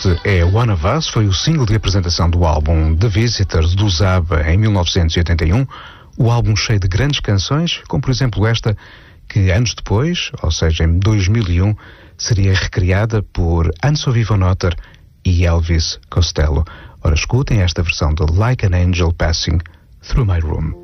Este é One of Us, foi o single de apresentação do álbum The Visitors do ABBA em 1981, o álbum cheio de grandes canções, como por exemplo esta, que anos depois, ou seja, em 2001, seria recriada por Anso Vivonotter e Elvis Costello. Ora, escutem esta versão de Like an Angel Passing Through My Room.